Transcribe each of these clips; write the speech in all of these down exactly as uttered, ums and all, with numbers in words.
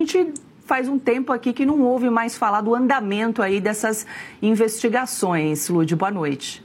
A gente faz um tempo aqui que não ouve mais falar do andamento aí dessas investigações. Lud, boa noite.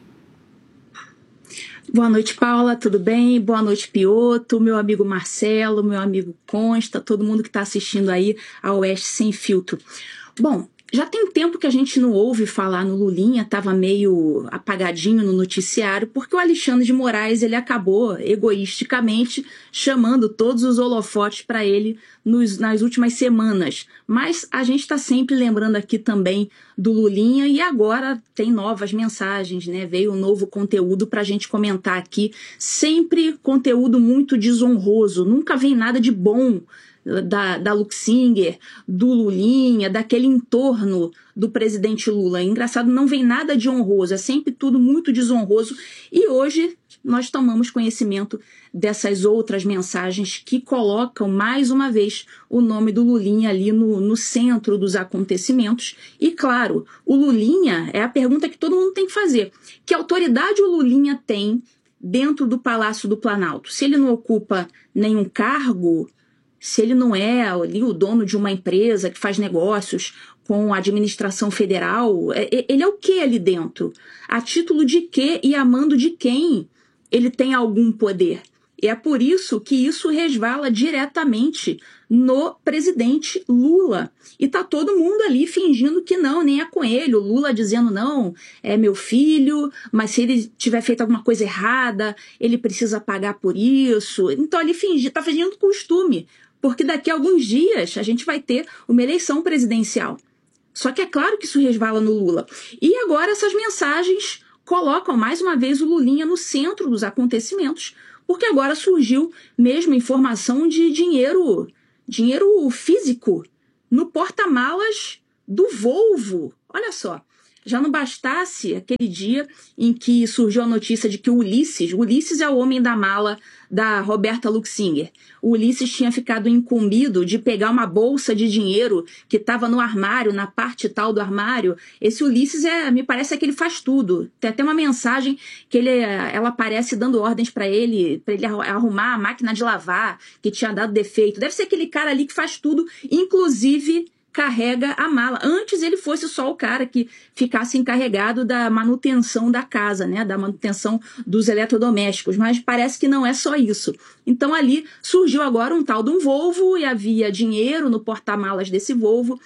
Boa noite, Paula, tudo bem? Boa noite, Pioto, meu amigo Marcelo, meu amigo Consta, todo mundo que está assistindo aí ao Oeste Sem Filtro. Bom, já tem tempo que a gente não ouve falar no Lulinha, estava meio apagadinho no noticiário, porque o Alexandre de Moraes ele acabou egoisticamente chamando todos os holofotes para ele nos, nas últimas semanas. Mas a gente está sempre lembrando aqui também do Lulinha e agora tem novas mensagens, né? Veio um novo conteúdo para a gente comentar aqui. Sempre conteúdo muito desonroso, nunca vem nada de bom Da, da Luxinger, do Lulinha, daquele entorno do presidente Lula. Engraçado, não vem nada de honroso, é sempre tudo muito desonroso. E hoje nós tomamos conhecimento dessas outras mensagens que colocam mais uma vez o nome do Lulinha ali no, no centro dos acontecimentos. E claro, o Lulinha é a pergunta que todo mundo tem que fazer. Que autoridade o Lulinha tem dentro do Palácio do Planalto? Se ele não ocupa nenhum cargo, se ele não é ali o dono de uma empresa que faz negócios com a administração federal, ele é o que ali dentro? A título de quê e a mando de quem ele tem algum poder? E é por isso que isso resvala diretamente no presidente Lula. E tá todo mundo ali fingindo que não, nem é com ele. O Lula dizendo não, é meu filho, mas se ele tiver feito alguma coisa errada, ele precisa pagar por isso. Então ele finge, tá fingindo costume. Porque daqui a alguns dias a gente vai ter uma eleição presidencial. Só que é claro que isso resvala no Lula. E agora essas mensagens colocam mais uma vez o Lulinha no centro dos acontecimentos, porque agora surgiu mesmo informação de dinheiro, dinheiro físico no porta-malas do Volvo. Olha só. Já não bastasse aquele dia em que surgiu a notícia de que o Ulisses, o Ulisses é o homem da mala da Roberta Luxinger, o Ulisses tinha ficado incumbido de pegar uma bolsa de dinheiro que estava no armário, na parte tal do armário. Esse Ulisses, é, me parece é que ele faz tudo. Tem até uma mensagem que ele, ela aparece dando ordens para ele, para ele arrumar a máquina de lavar, que tinha dado defeito. Deve ser aquele cara ali que faz tudo, inclusive carrega a mala. Antes ele fosse só o cara que ficasse encarregado da manutenção da casa, né, da manutenção dos eletrodomésticos, mas parece que não é só isso. Então ali surgiu agora um tal de um Volvo e havia dinheiro no porta-malas desse Volvo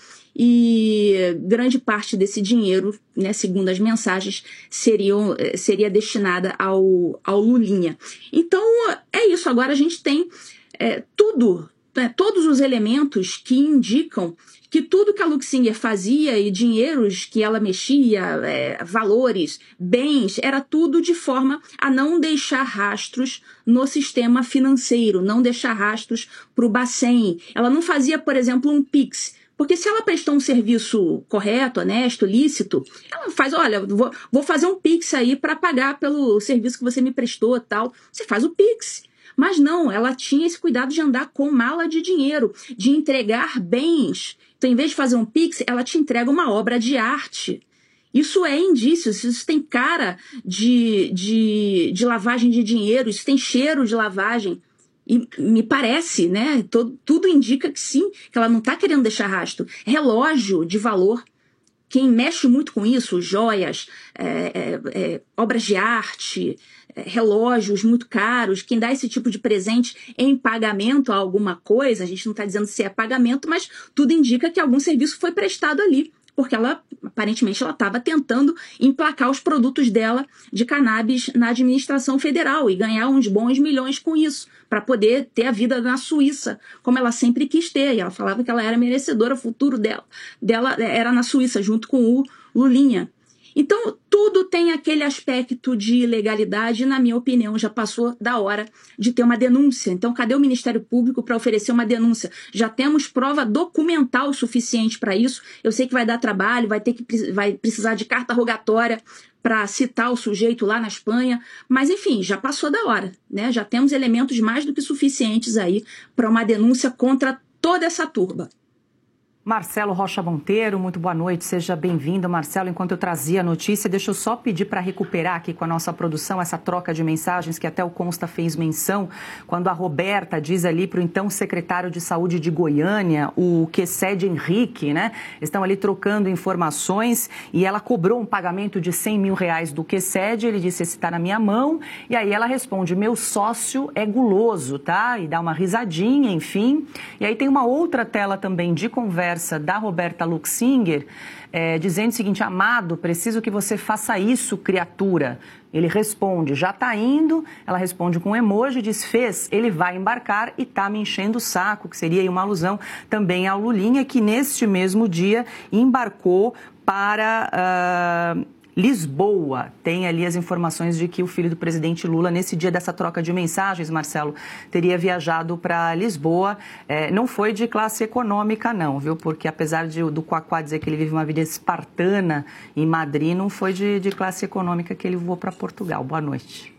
e grande parte desse dinheiro, né, segundo as mensagens, seriam, seria destinada ao, ao Lulinha. Então é isso, agora a gente tem é, tudo, né, todos os elementos que indicam que tudo que a Luxinger fazia e dinheiros que ela mexia, é, valores, bens, era tudo de forma a não deixar rastros no sistema financeiro, não deixar rastros para o Bacen. Ela não fazia, por exemplo, um Pix, porque se ela prestou um serviço correto, honesto, lícito, ela faz, olha, vou, vou fazer um Pix aí para pagar pelo serviço que você me prestou, tal. Você faz o Pix. Mas não, ela tinha esse cuidado de andar com mala de dinheiro, de entregar bens. Então, em vez de fazer um Pix, ela te entrega uma obra de arte. Isso é indício, isso tem cara de, de, de lavagem de dinheiro, isso tem cheiro de lavagem. E me parece, né? Todo, tudo indica que sim, que ela não está querendo deixar rastro. Relógio de valor. Quem mexe muito com isso, joias, é, é, é, obras de arte, é, relógios muito caros, quem dá esse tipo de presente em pagamento a alguma coisa, a gente não está dizendo se é pagamento, mas tudo indica que algum serviço foi prestado ali, porque ela, aparentemente, ela estava tentando emplacar os produtos dela de cannabis na administração federal e ganhar uns bons milhões com isso, para poder ter a vida na Suíça, como ela sempre quis ter. E ela falava que ela era merecedora, o futuro dela, dela era na Suíça, junto com o Lulinha. Então, tudo tem aquele aspecto de ilegalidade e, na minha opinião, já passou da hora de ter uma denúncia. Então, cadê o Ministério Público para oferecer uma denúncia? Já temos prova documental suficiente para isso. Eu sei que vai dar trabalho, vai ter que vai precisar de carta rogatória para citar o sujeito lá na Espanha, mas, enfim, já passou da hora, né? Já temos elementos mais do que suficientes aí para uma denúncia contra toda essa turba. Marcelo Rocha Monteiro, muito boa noite, seja bem-vindo. Marcelo, enquanto eu trazia a notícia, deixa eu só pedir para recuperar aqui com a nossa produção essa troca de mensagens que até o Consta fez menção, quando a Roberta diz ali para o então secretário de Saúde de Goiânia, o Quecede Henrique, né? Estão ali trocando informações e ela cobrou um pagamento de cem mil reais do Quecede, ele disse, esse está na minha mão, e aí ela responde, meu sócio é guloso, tá? E dá uma risadinha, enfim. E aí tem uma outra tela também de conversa da Roberta Luxinger, é, dizendo o seguinte, amado, preciso que você faça isso, criatura. Ele responde, já está indo, ela responde com um emoji, diz, fez, ele vai embarcar e está me enchendo o saco, que seria uma alusão também ao Lulinha, que neste mesmo dia embarcou para... Uh... Lisboa. Tem ali as informações de que o filho do presidente Lula, nesse dia dessa troca de mensagens, Marcelo, teria viajado para Lisboa. É, não foi de classe econômica, não, viu? Porque apesar de, do Quaquá dizer que ele vive uma vida espartana em Madrid, não foi de, de classe econômica que ele voou para Portugal. Boa noite.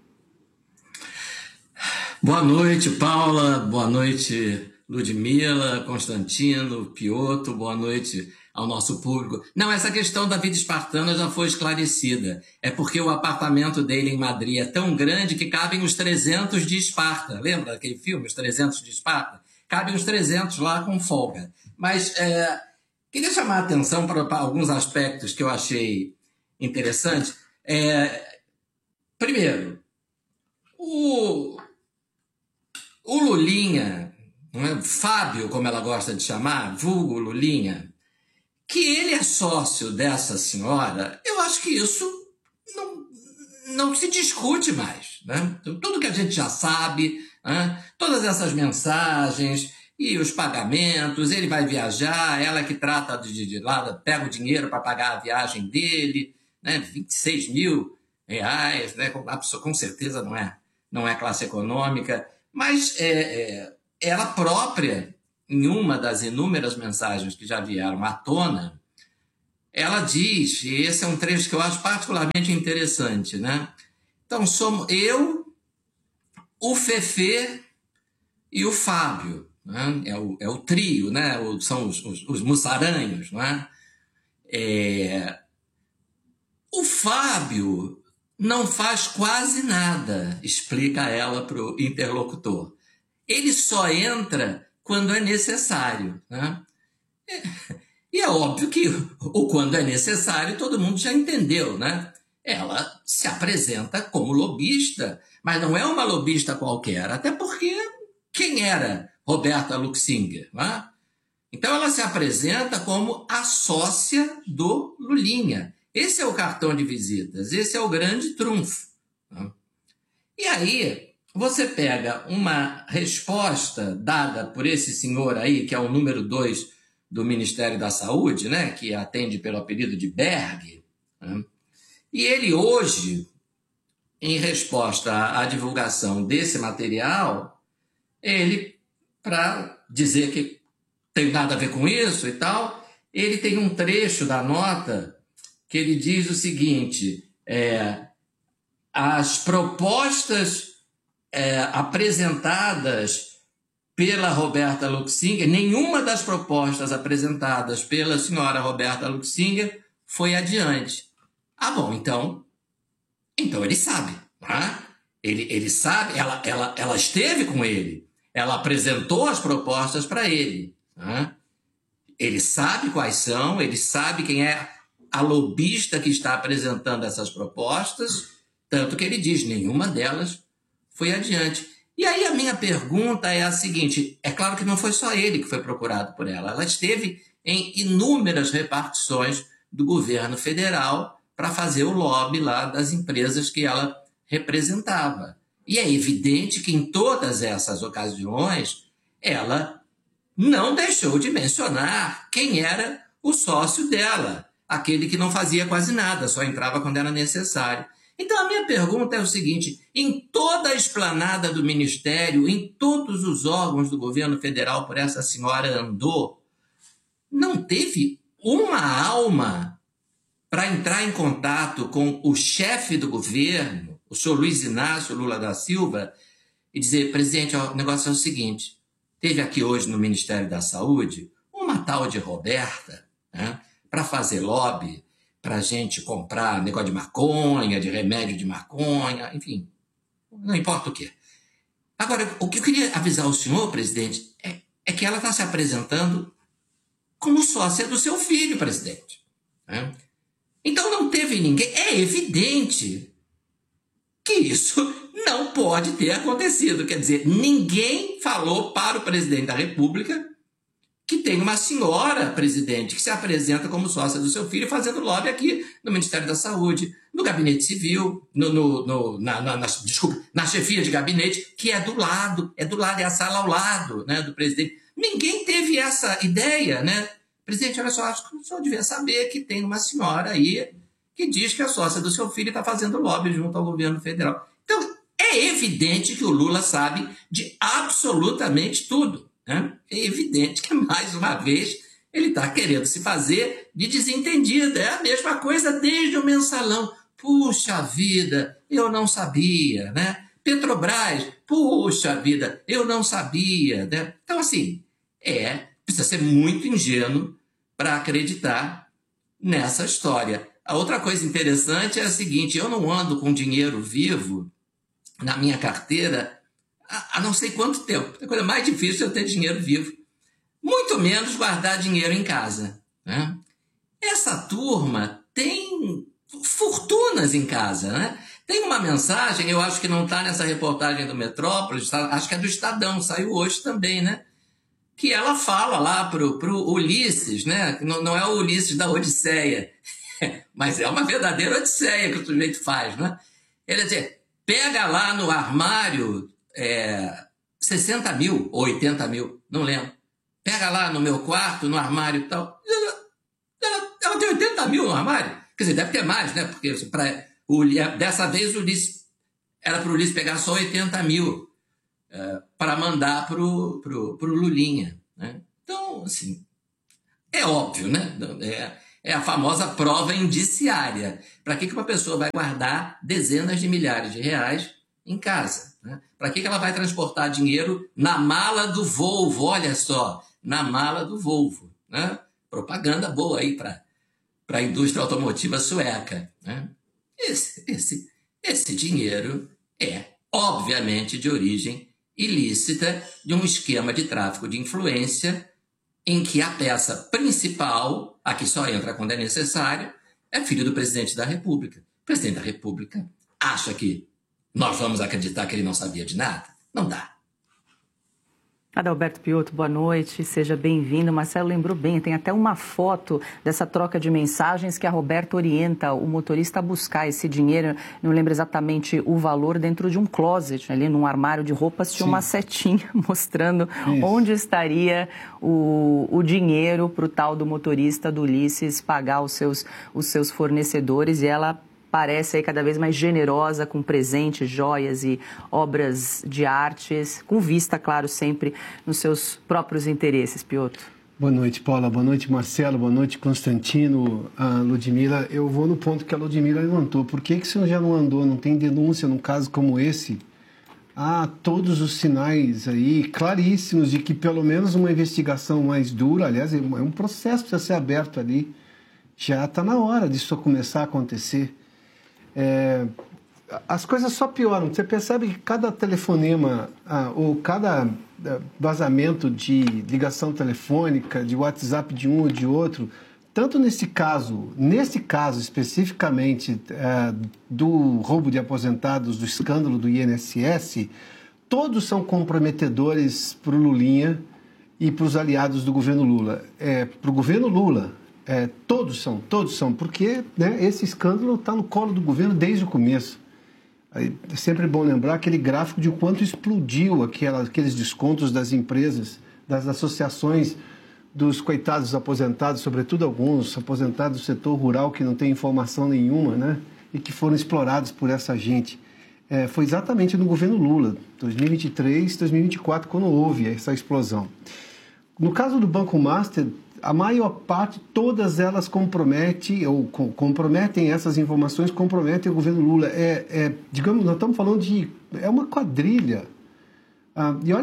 Boa noite, Paula. Boa noite, Ludmila, Constantino, Piotr. Boa noite ao nosso público. Não, essa questão da vida espartana já foi esclarecida. É porque o apartamento dele em Madrid é tão grande que cabem os trezentos de Esparta. Lembra aquele filme, Os trezentos de Esparta? Cabem os trezentos lá com folga. Mas é, queria chamar a atenção para, para alguns aspectos que eu achei interessantes. É, primeiro, o, o Lulinha, não é? Fábio, como ela gosta de chamar, vulgo Lulinha, que ele é sócio dessa senhora, eu acho que isso não, não se discute mais, né? Tudo que a gente já sabe, né? Todas essas mensagens e os pagamentos, ele vai viajar, ela que trata de, de lá, pega o dinheiro para pagar a viagem dele, né? vinte e seis mil reais, né? com, com certeza não é, não é classe econômica, mas é, é, ela própria, em uma das inúmeras mensagens que já vieram à tona, ela diz, e esse é um trecho que eu acho particularmente interessante, né? Então, somos eu, o Fefe e o Fábio, né? É o, é o trio, né? O, são os, os, os mussaranhos, né? É... O Fábio não faz quase nada, explica ela para o interlocutor. Ele só entra quando é necessário, né? É, e é óbvio que o quando é necessário todo mundo já entendeu, né? Ela se apresenta como lobista, mas não é uma lobista qualquer, até porque quem era Roberta Luxinger, né? Então ela se apresenta como a sócia do Lulinha. Esse é o cartão de visitas, esse é o grande trunfo, né? E aí você pega uma resposta dada por esse senhor aí, que é o número dois do Ministério da Saúde, né, que atende pelo apelido de Berg, né? E ele hoje, em resposta à divulgação desse material, ele, para dizer que tem nada a ver com isso e tal, ele tem um trecho da nota que ele diz o seguinte, é, as propostas É, apresentadas pela Roberta Luxinger, nenhuma das propostas apresentadas pela senhora Roberta Luxinger foi adiante. Ah, bom, então, então ele sabe, tá? Ele, ele sabe, ela, ela, ela esteve com ele, ela apresentou as propostas para ele, tá? Ele sabe quais são, ele sabe quem é a lobista que está apresentando essas propostas, tanto que ele diz, nenhuma delas foi adiante. E aí a minha pergunta é a seguinte, é claro que não foi só ele que foi procurado por ela, ela esteve em inúmeras repartições do governo federal para fazer o lobby lá das empresas que ela representava. E é evidente que em todas essas ocasiões ela não deixou de mencionar quem era o sócio dela, aquele que não fazia quase nada, só entrava quando era necessário. Então, a minha pergunta é o seguinte, em toda a esplanada do Ministério, em todos os órgãos do governo federal por essa senhora andou, não teve uma alma para entrar em contato com o chefe do governo, o senhor Luiz Inácio Lula da Silva, e dizer, presidente, ó, o negócio é o seguinte, teve aqui hoje no Ministério da Saúde uma uma tal de Roberta, né, para fazer lobby, para a gente comprar negócio de maconha, de remédio de maconha, enfim, não importa o quê. Agora, o que eu queria avisar o senhor, presidente, é, é que ela está se apresentando como sócia do seu filho, presidente. Né? Então não teve ninguém. É evidente que isso não pode ter acontecido. Quer dizer, ninguém falou para o presidente da República que tem uma senhora, presidente, que se apresenta como sócia do seu filho fazendo lobby aqui no Ministério da Saúde, no Gabinete Civil, no, no, no, na, na, na, desculpa, na chefia de gabinete, que é do lado, é do lado, é a sala ao lado, né, do presidente. Ninguém teve essa ideia, né? Presidente, olha só, acho que o senhor devia saber que tem uma senhora aí que diz que a sócia do seu filho está fazendo lobby junto ao governo federal. Então, é evidente que o Lula sabe de absolutamente tudo. Né? É evidente que, mais uma vez, ele está querendo se fazer de desentendido. É a mesma coisa desde o mensalão. Puxa vida, eu não sabia, né? Petrobras, puxa vida, eu não sabia, né? Então, assim, é, precisa ser muito ingênuo para acreditar nessa história. A outra coisa interessante é a seguinte: eu não ando com dinheiro vivo na minha carteira há não sei quanto tempo. A coisa mais difícil é eu ter dinheiro vivo. Muito menos guardar dinheiro em casa. Né? Essa turma tem fortunas em casa. Né? Tem uma mensagem, eu acho que não está nessa reportagem do Metrópolis, acho que é do Estadão, saiu hoje também, né? Que ela fala lá para o Ulisses, né? Não, não é o Ulisses da Odisseia, mas é uma verdadeira Odisseia que o sujeito faz. Né? Ele diz, pega lá no armário é, sessenta mil ou oitenta mil, não lembro. Pega lá no meu quarto, no armário e tal. Ela, ela, ela tem oitenta mil no armário. Quer dizer, deve ter mais, né? Porque pra, o, dessa vez o Ulisses, era para o Ulisses pegar só oitenta mil é, para mandar para o pro, pro Lulinha. Né? Então, assim, é óbvio, né? É, é a famosa prova indiciária. Para que, que uma pessoa vai guardar dezenas de milhares de reais em casa? Né? Para que, que ela vai transportar dinheiro na mala do Volvo? Olha só, na mala do Volvo. Né? Propaganda boa aí para a indústria automotiva sueca. Né? Esse, esse, esse dinheiro é, obviamente, de origem ilícita de um esquema de tráfico de influência em que a peça principal, a que só entra quando é necessário, é filho do presidente da República. O presidente da República acha que nós vamos acreditar que ele não sabia de nada? Não dá. Adalberto Piotto, boa noite, seja bem-vindo. Marcelo lembrou bem, tem até uma foto dessa troca de mensagens que a Roberta orienta o motorista a buscar esse dinheiro, não lembro exatamente o valor, dentro de um closet, ali num armário de roupas, tinha Sim. uma setinha mostrando Isso. onde estaria o, o dinheiro para o tal do motorista do Ulisses pagar os seus, os seus fornecedores, e ela parece aí cada vez mais generosa com presentes, joias e obras de artes, com vista, claro, sempre nos seus próprios interesses. Piotto. Boa noite, Paula. Boa noite, Marcelo. Boa noite, Constantino, a Ludmila. Eu vou no ponto que a Ludmila levantou. Por que que o senhor já não andou? Não tem denúncia num caso como esse? Há todos os sinais aí claríssimos de que pelo menos uma investigação mais dura, aliás, é um processo que precisa ser aberto ali. Já está na hora disso começar a acontecer. É, as coisas só pioram. Você percebe que cada telefonema ah, ou cada vazamento de ligação telefônica, de WhatsApp de um ou de outro, tanto nesse caso, nesse caso especificamente é, do roubo de aposentados, do escândalo do I N S S, todos são comprometedores para o Lulinha e para os aliados do governo Lula. É, para o governo Lula. É, todos são, todos são, porque né, esse escândalo está no colo do governo desde o começo. Aí, é sempre bom lembrar aquele gráfico de quanto explodiu aquela, aqueles descontos das empresas, das associações dos coitados aposentados, sobretudo alguns aposentados do setor rural que não tem informação nenhuma, né, e que foram explorados por essa gente. É, foi exatamente no governo Lula, dois mil e vinte e três, dois mil e vinte e quatro, quando houve essa explosão. No caso do Banco Master, a maior parte, todas elas comprometem, ou com, comprometem essas informações, comprometem o governo Lula. É, é, digamos, nós estamos falando de... É uma quadrilha. Ah, e olha que o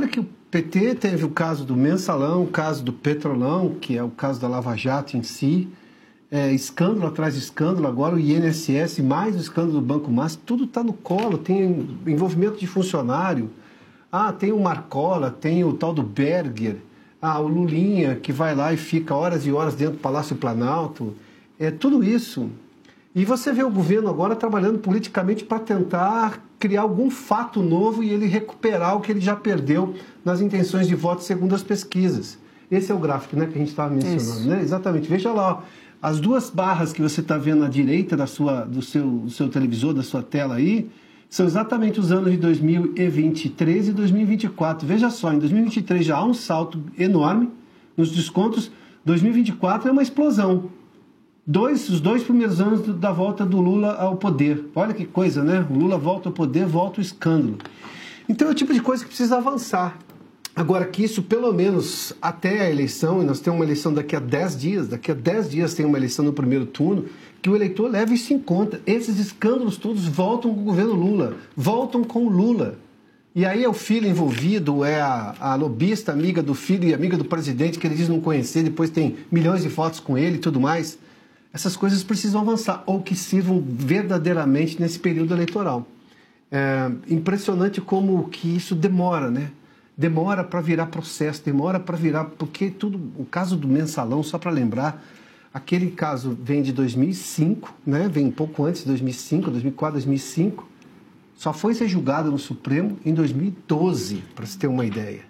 P T teve o caso do Mensalão, o caso do Petrolão, que é o caso da Lava Jato em si, é, escândalo atrás de escândalo, agora o I N S S, mais o escândalo do Banco Master, tudo está no colo, tem envolvimento de funcionário, ah, tem o Marcola, tem o tal do Berger, ah, o Lulinha, que vai lá e fica horas e horas dentro do Palácio Planalto, é tudo isso. E você vê o governo agora trabalhando politicamente para tentar criar algum fato novo e ele recuperar o que ele já perdeu nas intenções de voto segundo as pesquisas. Esse é o gráfico, né, que a gente estava mencionando, né? Exatamente. Veja lá, ó, as duas barras que você está vendo à direita da sua, do, seu, do seu televisor, da sua tela aí, são exatamente os anos de dois mil e vinte e três e dois mil e vinte e quatro. Veja só, em dois mil e vinte e três já há um salto enorme nos descontos, dois mil e vinte e quatro é uma explosão. Dois, os dois primeiros anos da volta do Lula ao poder. Olha que coisa, né? O Lula volta ao poder, volta o escândalo. Então é o tipo de coisa que precisa avançar. Agora que isso, pelo menos até a eleição, e nós temos uma eleição daqui a dez dias, daqui a dez dias tem uma eleição no primeiro turno, que o eleitor leve isso em conta. Esses escândalos todos voltam com o governo Lula, voltam com o Lula. E aí é o filho envolvido, é a, a lobista amiga do filho e amiga do presidente, que ele diz não conhecer, depois tem milhões de fotos com ele e tudo mais. Essas coisas precisam avançar, ou que sirvam verdadeiramente nesse período eleitoral. É impressionante como que isso demora, né? Demora para virar processo, demora para virar... Porque tudo, o caso do Mensalão, só para lembrar, aquele caso vem de dois mil e cinco, né? Vem um pouco antes de dois mil e cinco, dois mil e quatro, dois mil e cinco. Só foi ser julgado no Supremo em dois mil e doze, para se ter uma ideia.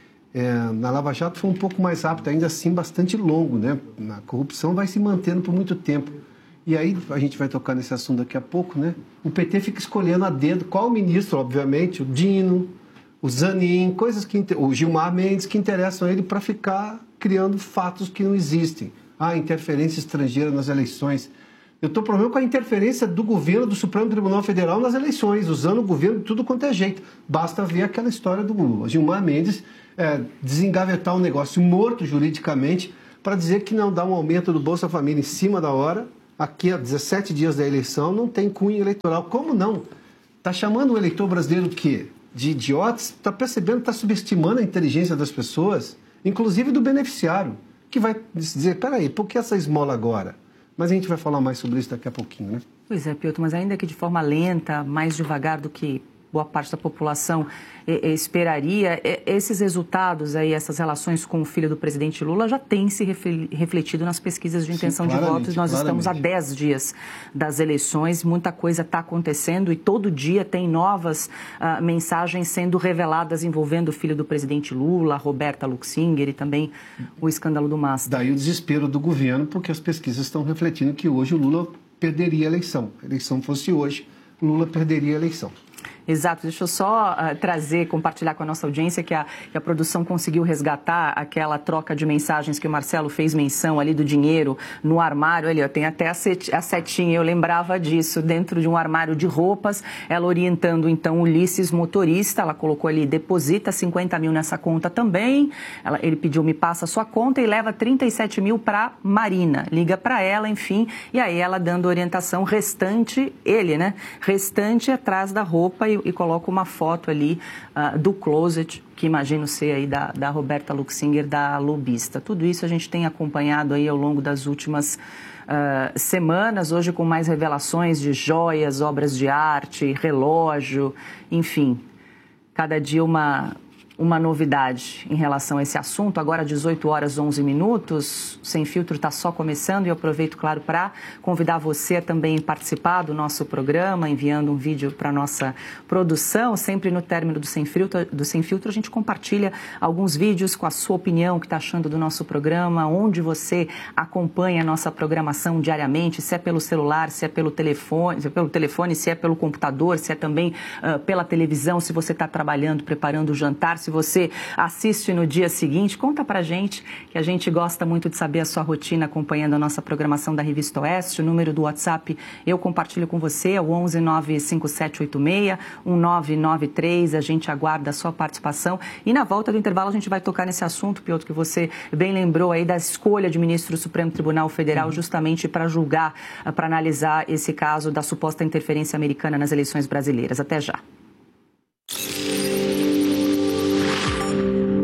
É, na Lava Jato foi um pouco mais rápido, ainda assim bastante longo, né? A corrupção vai se mantendo por muito tempo. E aí, a gente vai tocar nesse assunto daqui a pouco, né? O P T fica escolhendo a dedo qual ministro, obviamente, o Dino, o Zanin, coisas que... o Gilmar Mendes, que interessam a ele para ficar criando fatos que não existem. Ah, interferência estrangeira nas eleições. Eu estou problema com a interferência do governo do Supremo Tribunal Federal nas eleições, usando o governo de tudo quanto é jeito. Basta ver aquela história do Gilmar Mendes é, desengavetar um negócio morto juridicamente para dizer que não dá um aumento do Bolsa Família em cima da hora, aqui a dezessete dias da eleição, não tem cunho eleitoral. Como não? Está chamando o eleitor brasileiro o quê? De idiotas? Está percebendo, está subestimando a inteligência das pessoas, inclusive do beneficiário, que vai dizer, peraí, por que essa esmola agora? Mas a gente vai falar mais sobre isso daqui a pouquinho, né? Pois é, Piotr, mas ainda que de forma lenta, mais devagar do que boa parte da população eh, esperaria, eh, esses resultados aí, essas relações com o filho do presidente Lula já têm se refletido nas pesquisas de intenção Sim, de votos. Nós claramente. Estamos a dez dias das eleições, muita coisa está acontecendo e todo dia tem novas uh, mensagens sendo reveladas envolvendo o filho do presidente Lula, Roberta Luxinger e também o escândalo do Master. Daí o desespero do governo, porque as pesquisas estão refletindo que hoje o Lula perderia a eleição. Se a eleição fosse hoje, Lula perderia a eleição. Exato. Deixa eu só uh, trazer, compartilhar com a nossa audiência que a, que a produção conseguiu resgatar aquela troca de mensagens que o Marcelo fez menção ali do dinheiro no armário. Ali, ó, tem até a, set, a setinha, eu lembrava disso, dentro de um armário de roupas, ela orientando então o Ulisses, motorista, ela colocou ali, deposita cinquenta mil nessa conta também, ela, ele pediu, me passa a sua conta e leva trinta e sete mil para Marina, liga para ela, enfim, e aí ela dando orientação, restante, ele, né, restante atrás da roupa e, e coloca uma foto ali uh, do closet, que imagino ser aí da, da Roberta Luxinger, da lobista. Tudo isso a gente tem acompanhado aí ao longo das últimas uh, semanas, hoje com mais revelações de joias, obras de arte, relógio, enfim, cada dia uma... uma novidade em relação a esse assunto. Agora, dezoito horas e onze minutos, Sem Filtro está só começando e eu aproveito, claro, para convidar você a também participar do nosso programa, enviando um vídeo para a nossa produção. Sempre no término do Sem Filtro, do Sem Filtro, a gente compartilha alguns vídeos com a sua opinião, o que está achando do nosso programa, onde você acompanha a nossa programação diariamente, se é pelo celular, se é pelo telefone, se é pelo, telefone, se é pelo computador, se é também uh, pela televisão, se você está trabalhando, preparando o jantar, se você assiste no dia seguinte, conta pra gente, que a gente gosta muito de saber a sua rotina acompanhando a nossa programação da Revista Oeste. O número do WhatsApp eu compartilho com você, é o onze nove cinco sete oito seis um nove nove três, a gente aguarda a sua participação e na volta do intervalo a gente vai tocar nesse assunto, Piotr, que você bem lembrou aí da escolha de ministro do Supremo Tribunal Federal uhum. justamente para julgar, para analisar esse caso da suposta interferência americana nas eleições brasileiras. Até já.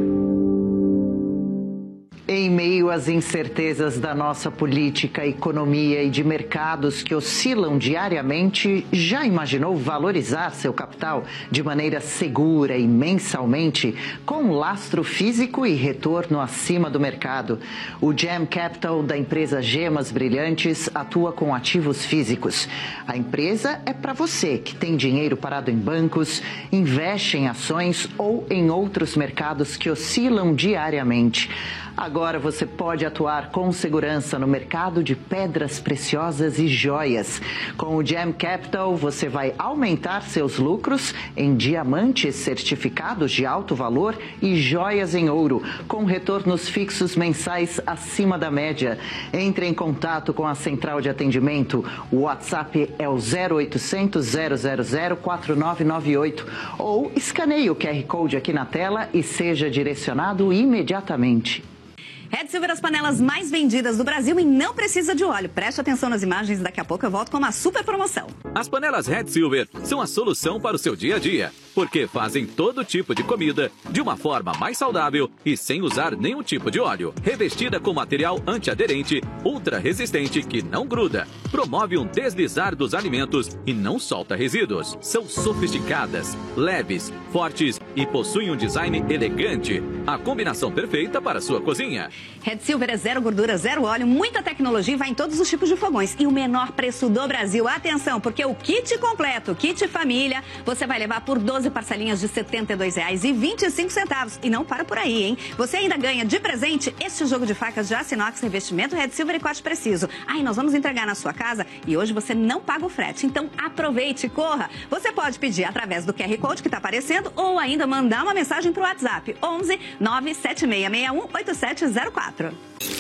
Em meio às incertezas da nossa política, economia e de mercados que oscilam diariamente, já imaginou valorizar seu capital de maneira segura e mensalmente, com lastro físico e retorno acima do mercado? O Gem Capital da empresa Gemas Brilhantes atua com ativos físicos. A empresa é para você que tem dinheiro parado em bancos, investe em ações ou em outros mercados que oscilam diariamente. Agora você pode atuar com segurança no mercado de pedras preciosas e joias. Com o Gem Capital, você vai aumentar seus lucros em diamantes certificados de alto valor e joias em ouro, com retornos fixos mensais acima da média. Entre em contato com a central de atendimento. O WhatsApp é o zero oitocentos, zero zero zero, quatro nove nove oito ou escaneie o Q R Code aqui na tela e seja direcionado imediatamente. Red Silver, as panelas mais vendidas do Brasil e não precisa de óleo. Preste atenção nas imagens, daqui a pouco eu volto com uma super promoção. As panelas Red Silver são a solução para o seu dia a dia, porque fazem todo tipo de comida de uma forma mais saudável e sem usar nenhum tipo de óleo. Revestida com material antiaderente, ultra resistente que não gruda, promove um deslizar dos alimentos e não solta resíduos. São sofisticadas, leves, fortes e possuem um design elegante. A combinação perfeita para a sua cozinha. Red Silver é zero gordura, zero óleo, muita tecnologia e vai em todos os tipos de fogões. E o menor preço do Brasil. Atenção, porque o kit completo, kit família, você vai levar por doze parcelinhas de setenta e dois reais e vinte e cinco centavos. E não para por aí, hein? Você ainda ganha de presente este jogo de facas de aço inox, revestimento Red Silver e corte preciso. Aí nós vamos entregar na sua casa e hoje você não paga o frete. Então aproveite, corra. Você pode pedir através do Q R Code que está aparecendo ou ainda mandar uma mensagem para o WhatsApp onze nove sete seis seis um oito sete zero quatro.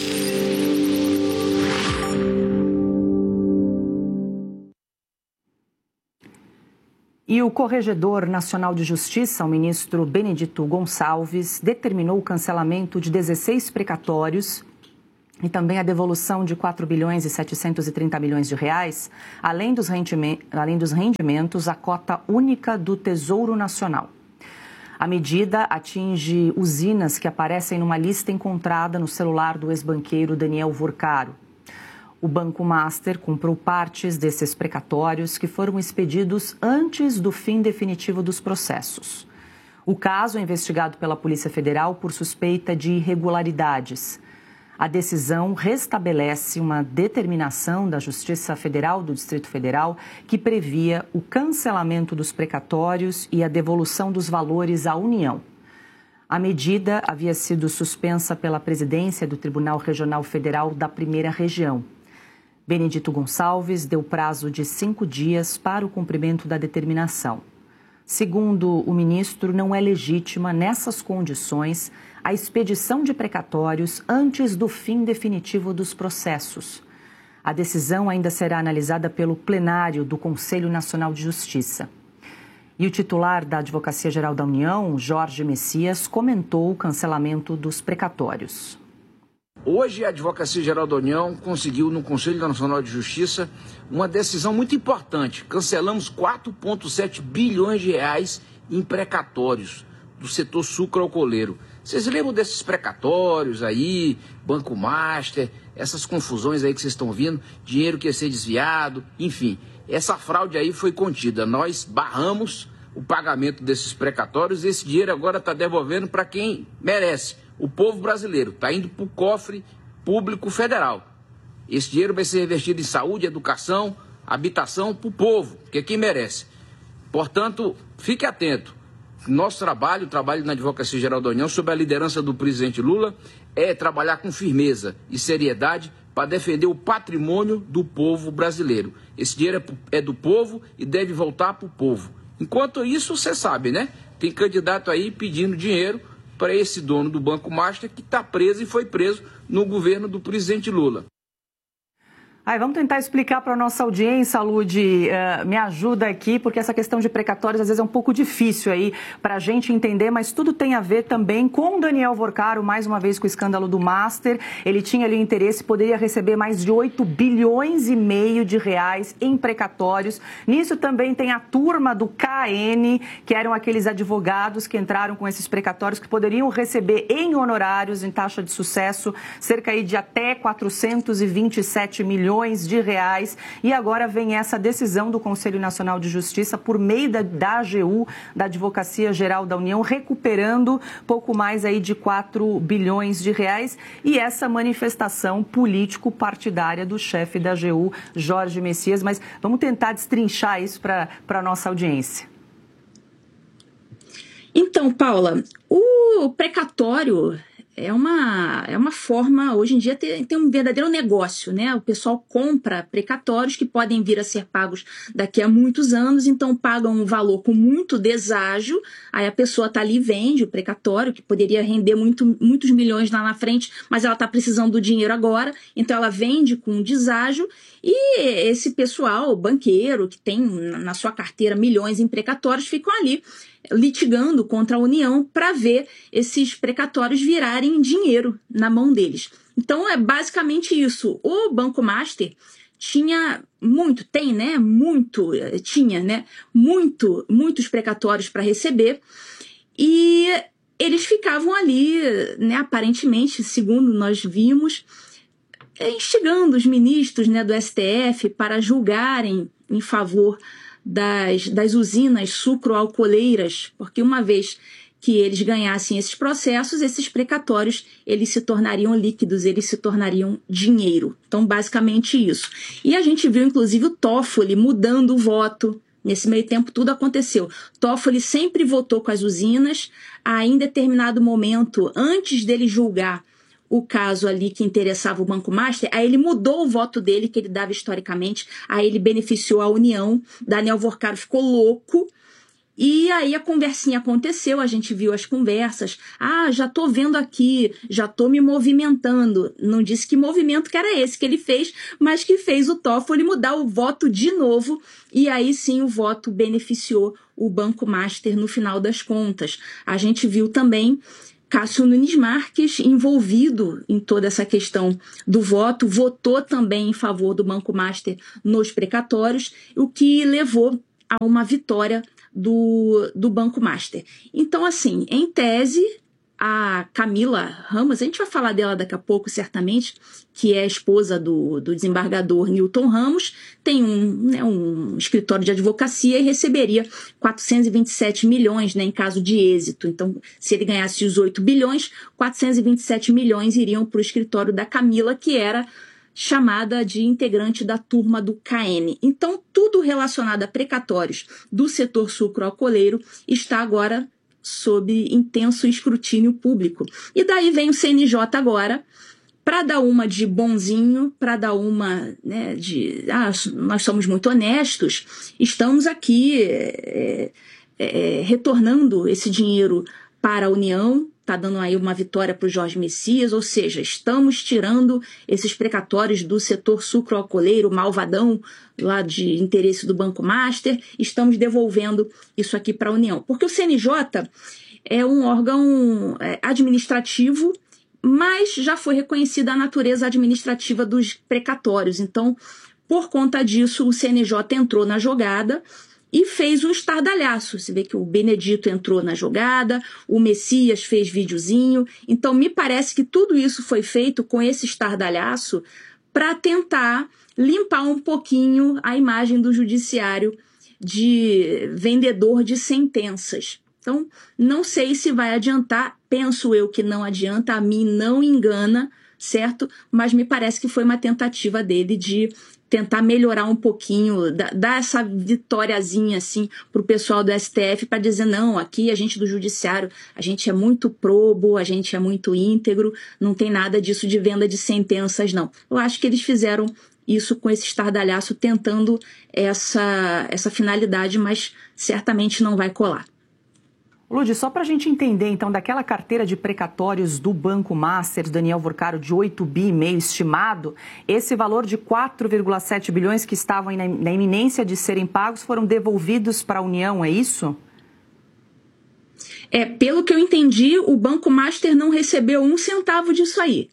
E o Corregedor Nacional de Justiça, o ministro Benedito Gonçalves, determinou o cancelamento de dezesseis precatórios e também a devolução de quatro bilhões e setecentos e trinta milhões de reais, além dos rendimentos, além dos rendimentos à cota única do Tesouro Nacional. A medida atinge usinas que aparecem numa lista encontrada no celular do ex-banqueiro Daniel Vorcaro. O Banco Master comprou partes desses precatórios que foram expedidos antes do fim definitivo dos processos. O caso é investigado pela Polícia Federal por suspeita de irregularidades. A decisão restabelece uma determinação da Justiça Federal do Distrito Federal que previa o cancelamento dos precatórios e a devolução dos valores à União. A medida havia sido suspensa pela presidência do Tribunal Regional Federal da Primeira Região. Benedito Gonçalves deu prazo de cinco dias para o cumprimento da determinação. Segundo o ministro, não é legítima, nessas condições, a expedição de precatórios antes do fim definitivo dos processos. A decisão ainda será analisada pelo plenário do Conselho Nacional de Justiça. E o titular da Advocacia Geral da União, Jorge Messias, comentou o cancelamento dos precatórios. Hoje, a Advocacia Geral da União conseguiu, no Conselho Nacional de Justiça, uma decisão muito importante. Cancelamos quatro vírgula sete bilhões de reais em precatórios do setor sucroalcooleiro. Vocês lembram desses precatórios aí, Banco Master, essas confusões aí que vocês estão vendo, dinheiro que ia ser desviado, enfim. Essa fraude aí foi contida. Nós barramos o pagamento desses precatórios e esse dinheiro agora está devolvendo para quem merece. O povo brasileiro está indo para o cofre público federal. Esse dinheiro vai ser investido em saúde, educação, habitação para o povo, que é quem merece. Portanto, fique atento. Nosso trabalho, o trabalho na Advocacia Geral da União, sob a liderança do presidente Lula, é trabalhar com firmeza e seriedade para defender o patrimônio do povo brasileiro. Esse dinheiro é do povo e deve voltar para o povo. Enquanto isso, você sabe, né? Tem candidato aí pedindo dinheiro para esse dono do Banco Master que está preso e foi preso no governo do presidente Lula. Aí, vamos tentar explicar para a nossa audiência, Lud, uh, me ajuda aqui, porque essa questão de precatórios às vezes é um pouco difícil aí para a gente entender, mas tudo tem a ver também com o Daniel Vorcaro, mais uma vez com o escândalo do Master. Ele tinha ali interesse, poderia receber mais de oito bilhões e meio de reais em precatórios. Nisso também tem a turma do K N, que eram aqueles advogados que entraram com esses precatórios, que poderiam receber em honorários, em taxa de sucesso, cerca aí de até quatrocentos e vinte e sete milhões de reais, e agora vem essa decisão do Conselho Nacional de Justiça por meio da, da A G U, da Advocacia Geral da União, recuperando pouco mais aí de quatro bilhões de reais, e essa manifestação político-partidária do chefe da A G U, Jorge Messias. Mas vamos tentar destrinchar isso para a nossa audiência. Então, Paula, o precatório É uma, é uma forma, hoje em dia, tem, tem um verdadeiro negócio, né? O pessoal compra precatórios que podem vir a ser pagos daqui a muitos anos, então pagam um valor com muito deságio, aí a pessoa está ali e vende o precatório, que poderia render muito, muitos milhões lá na frente, mas ela está precisando do dinheiro agora, então ela vende com deságio, e esse pessoal, banqueiro, que tem na sua carteira milhões em precatórios, ficam ali litigando contra a União para ver esses precatórios virarem dinheiro na mão deles. Então é basicamente isso. O Banco Master tinha muito, tem, né? Muito, tinha, né? Muito, muitos precatórios para receber, e eles ficavam ali, né? Aparentemente, segundo nós vimos, instigando os ministros, né, do S T F para julgarem em favor Das, das usinas sucroalcooleiras, porque uma vez que eles ganhassem esses processos, esses precatórios, eles se tornariam líquidos, eles se tornariam dinheiro. Então, basicamente isso. E a gente viu, inclusive, o Toffoli mudando o voto. Nesse meio tempo, tudo aconteceu. Toffoli sempre votou com as usinas, aí, em determinado momento, antes dele julgar o caso ali que interessava o Banco Master, aí ele mudou o voto dele, que ele dava historicamente, aí ele beneficiou a União, Daniel Vorcaro ficou louco, e aí a conversinha aconteceu, a gente viu as conversas, ah, já tô vendo aqui, já tô me movimentando, não disse que movimento que era esse que ele fez, mas que fez o Toffoli mudar o voto de novo, e aí sim o voto beneficiou o Banco Master no final das contas. A gente viu também Cássio Nunes Marques, envolvido em toda essa questão do voto, votou também em favor do Banco Master nos precatórios, o que levou a uma vitória do, do Banco Master. Então, assim, em tese, a Camila Ramos, a gente vai falar dela daqui a pouco, certamente, que é a esposa do, do desembargador Newton Ramos, tem um, né, um escritório de advocacia e receberia quatrocentos e vinte e sete milhões, né, em caso de êxito. Então, se ele ganhasse os oito bilhões, quatrocentos e vinte e sete milhões iriam para o escritório da Camila, que era chamada de integrante da turma do K N. Então, tudo relacionado a precatórios do setor sucroalcooleiro está agora sob intenso escrutínio público. E daí vem o C N J agora, para dar uma de bonzinho, para dar uma, né, de, ah, nós somos muito honestos, estamos aqui é, é, retornando esse dinheiro para a União, está dando aí uma vitória para o Jorge Messias, ou seja, estamos tirando esses precatórios do setor sucroalcooleiro, malvadão, lá de interesse do Banco Master, estamos devolvendo isso aqui para a União. Porque o C N J é um órgão administrativo, mas já foi reconhecida a natureza administrativa dos precatórios. Então, por conta disso, o C N J entrou na jogada e fez um estardalhaço. Você vê que o Benedito entrou na jogada, o Messias fez videozinho. Então, me parece que tudo isso foi feito com esse estardalhaço para tentar limpar um pouquinho a imagem do judiciário de vendedor de sentenças. Então, não sei se vai adiantar, penso eu que não adianta, a mim não engana, certo? Mas me parece que foi uma tentativa dele de tentar melhorar um pouquinho, dar essa vitóriazinha assim para o pessoal do S T F para dizer, não, aqui a gente do judiciário, a gente é muito probo, a gente é muito íntegro, não tem nada disso de venda de sentenças, não. Eu acho que eles fizeram isso com esse estardalhaço, tentando essa, essa finalidade, mas certamente não vai colar. Ludi, só para a gente entender, então, daquela carteira de precatórios do Banco Master, Daniel Vorcaro, de oito bi e meio estimado, esse valor de quatro vírgula sete bilhões que estavam na, na iminência de serem pagos foram devolvidos para a União, é isso? É, pelo que eu entendi, o Banco Master não recebeu um centavo disso aí.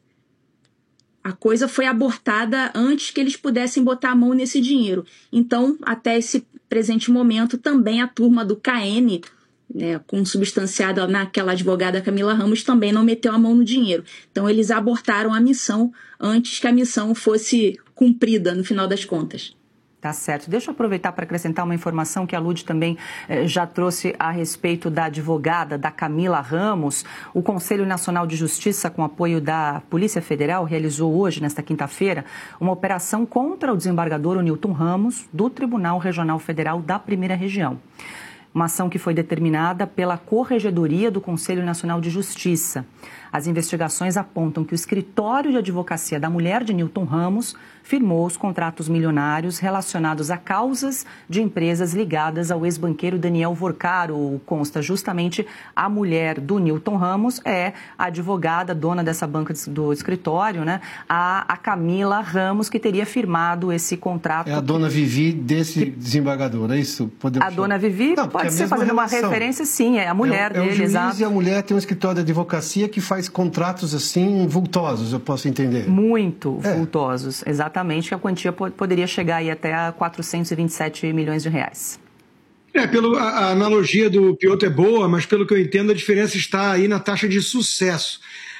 A coisa foi abortada antes que eles pudessem botar a mão nesse dinheiro. Então, até esse presente momento, também a turma do K N, né, consubstanciada naquela advogada Camila Ramos, também não meteu a mão no dinheiro. Então, eles abortaram a missão antes que a missão fosse cumprida, no final das contas. Tá certo. Deixa eu aproveitar para acrescentar uma informação que a Lud também eh, já trouxe a respeito da advogada, da Camila Ramos. O Conselho Nacional de Justiça, com apoio da Polícia Federal, realizou hoje, nesta quinta-feira, uma operação contra o desembargador Nilton Ramos, do Tribunal Regional Federal da Primeira Região. Uma ação que foi determinada pela Corregedoria do Conselho Nacional de Justiça. As investigações apontam que o escritório de advocacia da mulher de Nilton Ramos firmou os contratos milionários relacionados a causas de empresas ligadas ao ex-banqueiro Daniel Vorcaro. Consta justamente a mulher do Nilton Ramos, é a advogada, dona dessa banca do escritório, né? A, a Camila Ramos, que teria firmado esse contrato. É a dona Vivi desse desembargador, é isso? Podemos a chamar? Dona Vivi, não, pode ser fazendo uma referência, sim, é a mulher é, dele, é o juiz exato. E a mulher tem um escritório de advocacia que faz contratos assim vultosos, eu posso entender. Muito é. vultosos, exatamente, que a quantia poderia chegar aí até a quatrocentos e vinte e sete milhões de reais. É, pelo, a, a analogia do Piotr é boa, mas pelo que eu entendo a diferença está aí na taxa de sucesso.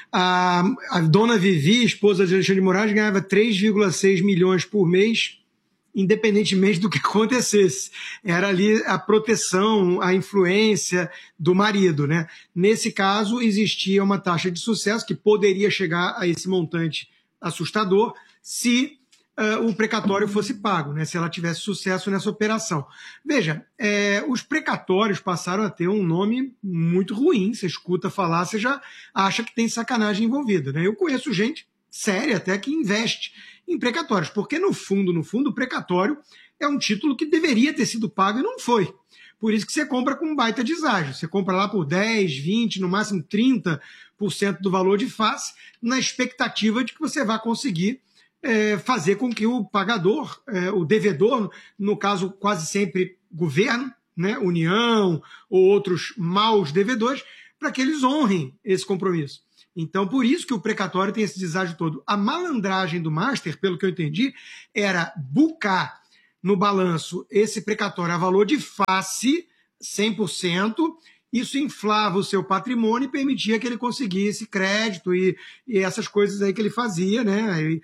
A, a dona Vivi, esposa de Alexandre de Moraes, ganhava três vírgula seis milhões por mês, independentemente do que acontecesse. Era ali a proteção, a influência do marido, né? Nesse caso, existia uma taxa de sucesso que poderia chegar a esse montante assustador se uh, o precatório fosse pago, né? Se ela tivesse sucesso nessa operação. Veja, é, os precatórios passaram a ter um nome muito ruim. Você escuta falar, você já acha que tem sacanagem envolvida, né? Eu conheço gente séria até que investe em precatórios, porque no fundo, no fundo, o precatório é um título que deveria ter sido pago e não foi. Por isso que você compra com um baita deságio. Você compra lá por dez, vinte, no máximo trinta por cento do valor de face, na expectativa de que você vai conseguir é, fazer com que o pagador, é, o devedor, no caso quase sempre governo, né, União ou outros maus devedores, para que eles honrem esse compromisso. Então, por isso que o precatório tem esse deságio todo. A malandragem do Master, pelo que eu entendi, era bucar no balanço esse precatório a valor de face, cem por cento, isso inflava o seu patrimônio e permitia que ele conseguisse crédito e, e essas coisas aí que ele fazia, né? E,